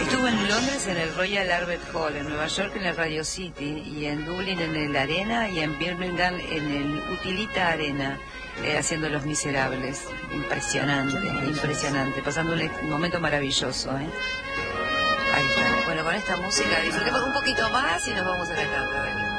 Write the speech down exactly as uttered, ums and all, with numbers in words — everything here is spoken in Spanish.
Estuvo en Londres en el Royal Albert Hall, en Nueva York en el Radio City, y en Dublín en el Arena, y en Birmingham en el Utilita Arena, eh, haciendo Los Miserables. Impresionante, impresionante, pasando un momento maravilloso, ¿eh? Ahí está. Bueno, con esta música disfrutemos un poquito más y nos vamos a la cama.